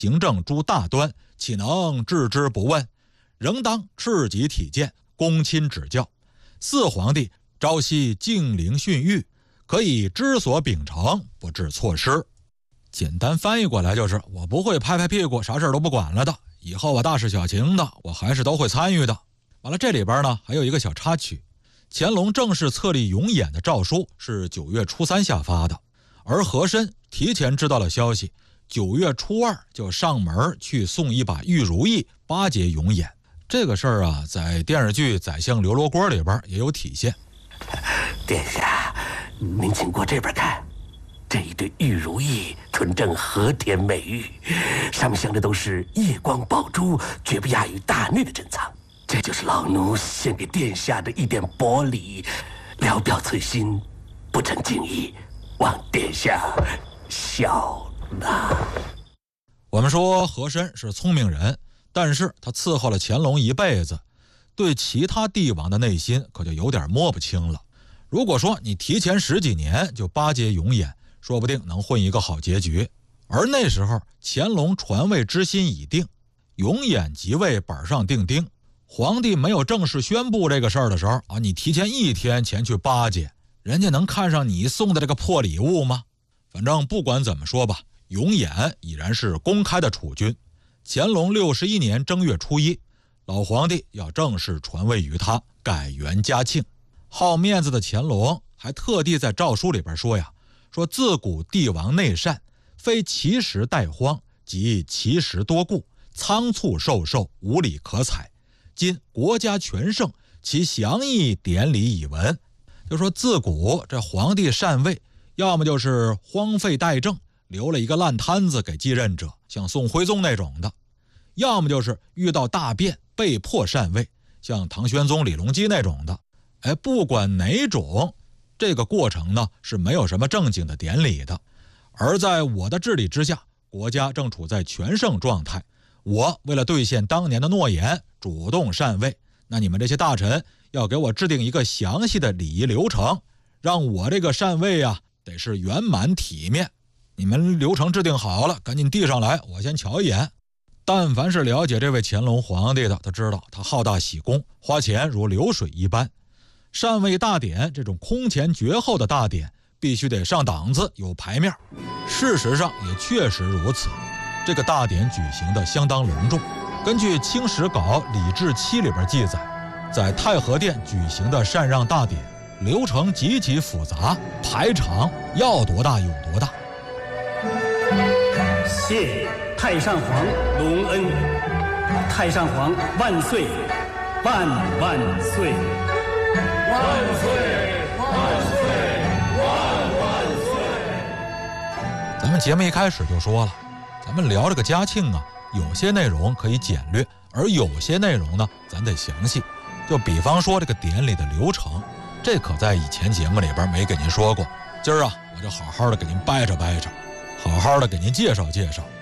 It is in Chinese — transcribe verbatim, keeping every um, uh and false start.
行政诸大端，岂能置之不问？仍当斥己体荐，躬亲指教。四皇帝朝夕敬灵训育，可以知所秉承，不致错失。简单翻译过来就是，我不会拍拍屁股啥事都不管了的，以后啊大事小情的我还是都会参与的。完了，这里边呢还有一个小插曲，乾隆正式册立永琰的诏书是九月初三下发的，而和珅提前知道了消息，九月初二就上门去送一把玉如意巴结永琰。这个事儿啊，在电视剧《宰相刘罗锅》里边也有体现。 殿下，您请过这边看，这一对玉如意纯正和田美玉，上面镶的都是夜光宝珠，绝不亚于大内的珍藏。这就是老奴献给殿下的一点薄礼，聊表寸心，不成敬意，望殿下笑纳。 我们说和珅是聪明人，但是他伺候了乾隆一辈子，对其他帝王的内心可就有点摸不清了。如果说你提前十几年就巴结永琰，说不定能混一个好结局。而那时候乾隆传位之心已定，永琰即位板上钉钉，皇帝没有正式宣布这个事儿的时候啊，你提前一天前去巴结，人家能看上你送的这个破礼物吗？反正不管怎么说吧，永琰已然是公开的储君。乾隆六十一年正月初一，老皇帝要正式传位于他，改元嘉庆。好面子的乾隆还特地在诏书里边说呀，说自古帝王内善，非其时待荒，即其时多故，仓促受受，无礼可采。今国家全盛，其详议典礼已闻。就说自古这皇帝禅位，要么就是荒废怠政，留了一个烂摊子给继任者，像宋徽宗那种的；要么就是遇到大变被迫禅位，像唐玄宗李隆基那种的。哎，不管哪种，这个过程呢是没有什么正经的典礼的。而在我的治理之下，国家正处在全盛状态，我为了兑现当年的诺言，主动禅位，那你们这些大臣要给我制定一个详细的礼仪流程，让我这个禅位啊得是圆满体面。你们流程制定好了，赶紧递上来，我先瞧一眼。但凡是了解这位乾隆皇帝的，他知道他好大喜功，花钱如流水一般。禅位大典这种空前绝后的大典，必须得上档次，有牌面。事实上也确实如此，这个大典举行的相当隆重。根据《清史稿·礼制期》里边记载，在太和殿举行的禅让大典流程极其复杂，排场要多大有多大。 谢太上皇隆恩，太上皇万岁，万万岁， 万岁万岁万万岁。 咱们节目一开始就说了，咱们聊这个嘉庆啊，有些内容可以简略，而有些内容呢咱得详细。就比方说这个典礼的流程，这可在以前节目里边没给您说过，今儿啊我就好好的给您掰扯掰扯，好好的给您介绍介绍。